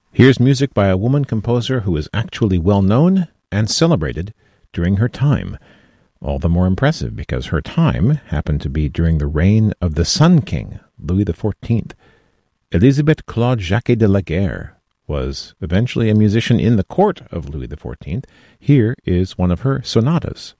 Here's music by a woman composer who is actually well known and celebrated during her time. All the more impressive because her time happened to be during the reign of the Sun King, Louis XIV. Elisabeth Claude Jacques de la Guerre was eventually a musician in the court of Louis XIV. Here is one of her sonatas.